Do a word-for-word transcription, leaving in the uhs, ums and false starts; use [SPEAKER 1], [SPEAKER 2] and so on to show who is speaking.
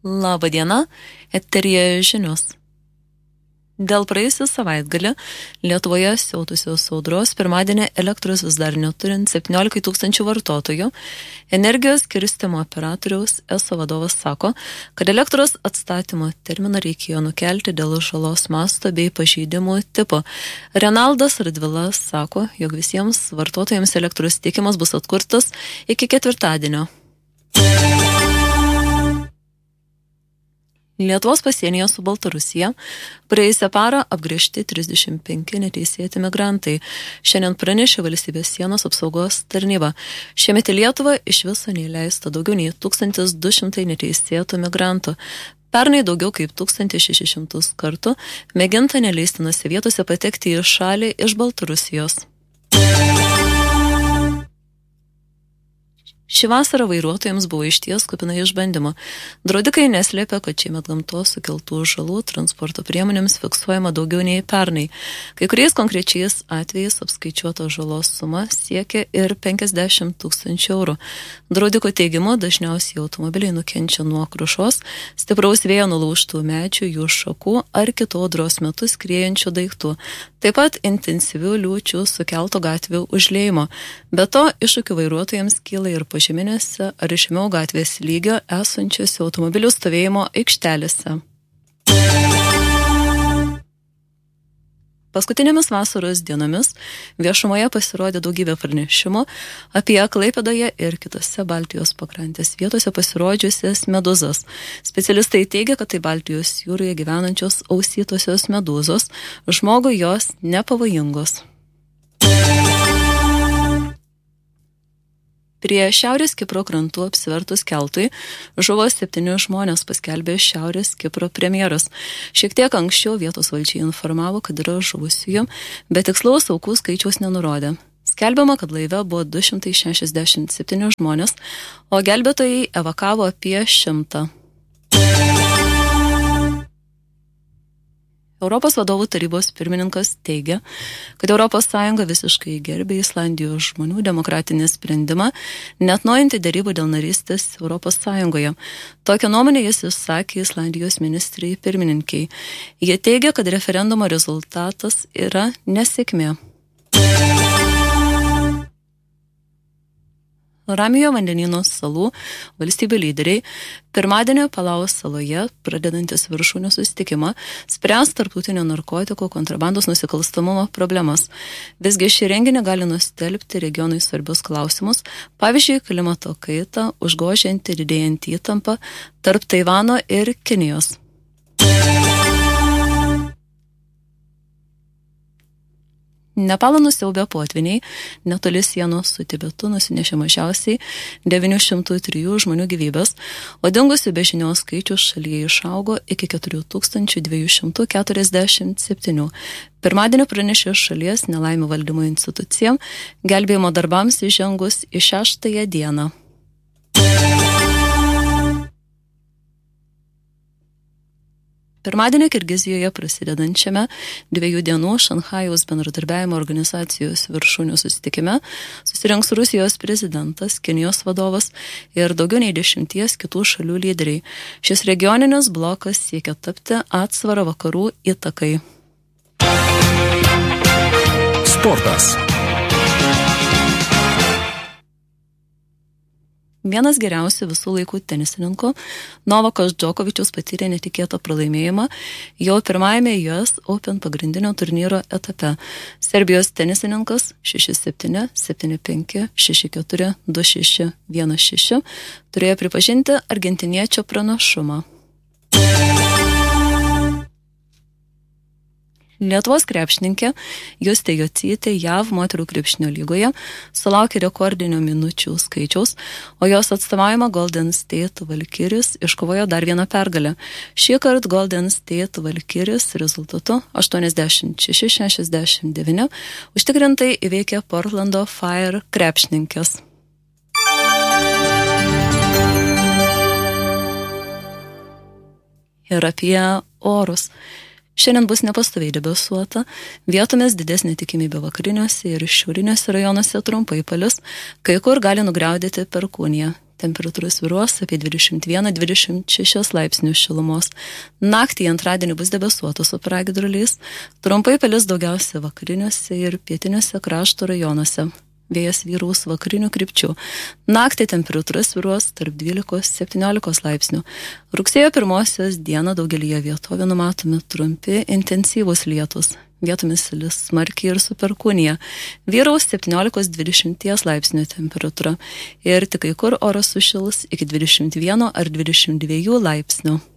[SPEAKER 1] Labą dieną, eteryje žinios. Dėl praėjusią savaitgalį Lietuvoje siautusios audros pirmadienį elektros vis dar neturint septyniolika tūkstančių vartotojų, energijos skirstymo operatoriaus ESO vadovas sako, kad elektros atstatymo terminą reikėjo nukelti dėl žalos masto bei pažeidimų tipo. Renaldas Radvilas sako, jog visiems vartotojams elektros tiekimas bus atkurtas iki ketvirtadienio. Lietuvos pasienyje su Baltarusija praėjusią parą apgręžti trisdešimt penki neteisėti migrantai. Šiandien pranešė valstybės sienos apsaugos tarnyba. Šiemet į Lietuvą iš viso neįleista daugiau nei tūkstantis du šimtai neteisėtų migrantų. Pernai daugiau kaip tūkstantis šešis šimtus kartų mėginta neleistinose vietose patekti į šalį iš Baltarusijos. Šį vasarą vairuotojams buvo išties kupina išbandymų. Draudikai neslėpia, kad šiemet gamtos sukeltų žalų transporto priemonėms fiksuojama daugiau nei pernai. Kai kuriais konkrečiais atvejais apskaičiuota žalos suma siekia ir penkiasdešimt tūkstančių eurų. Draudiko teigimu dažniausiai automobiliai nukenčia nuo krušos, stipraus vėjo nulaužtų medžių, jų šakų ar kitų audros metu skriejančių daiktų. Taip pat intensyvių liūčių sukelto gatvių užliejimo. Be to, iššūkių vairuotojams kyla ir pažeminėse ar žemiau gatvės lygio esančiose automobilių stovėjimo aikštelėse. Paskutinėmis vasaros dienomis viešumoje pasirodė daugybė pranešimų apie Klaipėdoje ir kitose Baltijos pakrantės vietose pasirodžiusias medūzas. Specialistai teigia, kad tai Baltijos jūroje gyvenančios ausytosios medūzos, žmogui jos nepavojingos. Prie Šiaurės Kipro krantų apsivertus keltui žuvo septyni žmonės, paskelbė Šiaurės Kipro premjeras. Šiek tiek anksčiau vietos valdžiai informavo, kad yra žuvusiųjų, bet tikslaus aukų skaičiaus nenurodė. Skelbiama, kad laive buvo du šimtai šešiasdešimt septyni žmonės, o gelbėtojai evakavo apie šimtą. Europos vadovų tarybos pirmininkas teigia, kad Europos Sąjunga visiškai gerbė Islandijos žmonių demokratinį sprendimą, neatnaujinti derybų dėl narystės Europos Sąjungoje. Tokią nuomonę jis išsakė Islandijos ministrai pirmininkiai. Jie teigia, kad referendumo rezultatas yra nesėkmė. Ramiojo vandenyno salų valstybių lyderiai pirmadienio Palau saloje, pradedantis viršūnių susitikimą, spręs tarptautinio narkotikų kontrabandos nusikalstamumo problemas. Visgi šį renginį gali nustelbti regionui svarbius klausimus, pavyzdžiui, klimato kaitą, užgožianti didėjantį įtampą tarp Taivano ir Kinijos. Nepalą nusiaubė potviniai, netoli sienos su Tibetu nusinešė mažiausiai devyni šimtai trijų žmonių gyvybės, o dingusių be žinios skaičius šalyje išaugo iki keturi tūkstančiai dvi šimtai keturiasdešimt septyni. Pirmadienį pranešė šalies nelaimių valdymo institucija, gelbėjimo darbams įžengus į šeštąją dieną. Pirmadienį Kirgizijoje prasidedančiame dviejų dienų Šanchajaus bendradarbiavimo organizacijos viršūnių susitikime susirinks Rusijos prezidentas, Kinijos vadovas ir daugiau nei dešimties kitų šalių lyderiai. Šis regioninis blokas siekia tapti atsvarą vakarų įtakai.
[SPEAKER 2] Sportas.
[SPEAKER 1] Vienas geriausių visų laikų tenisininkų, Novakas Džokovičius patyrė netikėtą pralaimėjimą jau pirmajame U S Open pagrindinio turnyro etape. Serbijos tenisininkas šeši septyni, septyni penki, šeši keturi, du šeši, vienas šeši turėjo pripažinti argentiniečio pranašumą. Lietuvos krepšininkė Justė Jocytė J A V moterų krepšinio lygoje sulaukė rekordinio minučių skaičiaus, o jos atstovaujama Golden State Valkyries iškovojo dar vieną pergalę. Šį kartą Golden State Valkyries rezultatu aštuoniasdešimt šeši šešiasdešimt devyni užtikrintai įveikė Portlando Fire krepšininkės. Ir apie orus. Šiandien bus nepastoviai debesuota, vietomis didesnė tikimybė vakariniuose ir šiauriniuose rajonuose trumpai palis, kai kur gali nugriaudėti perkūnija. temperatūra svyruos apie dvidešimt vieną dvidešimt šešis laipsnius šilumos. Naktį antradienį bus debesuota su pragiedruliais, trumpai palis daugiausia vakariniuose ir pietiniuose krašto rajonuose. Vėjas vyraus vakarinių krypčių. Naktį temperatūra svyruos tarp dvylikos septyniolikos laipsnių. Rugsėjo pirmosios dieną daugelyje vietovių numatomi trumpi intensyvūs lietus. Vietomis lis smarkiai ir su perkūnija. Vyraus septyniolikos dvidešimt laipsnių temperatūra. Ir tik kai kur oras sušils iki dvidešimt vieno ar dvidešimt dviejų laipsnių.